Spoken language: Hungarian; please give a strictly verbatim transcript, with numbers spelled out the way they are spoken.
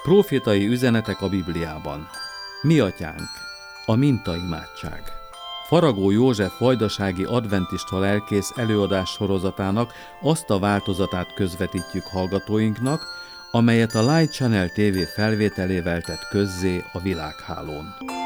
Prófétai üzenetek a Bibliában. Mi atyánk, a mintaimádság. Faragó József vajdasági adventista lelkész előadás sorozatának azt a változatát közvetítjük hallgatóinknak, amelyet a Light Channel té vé felvételével tett közzé a világhálón.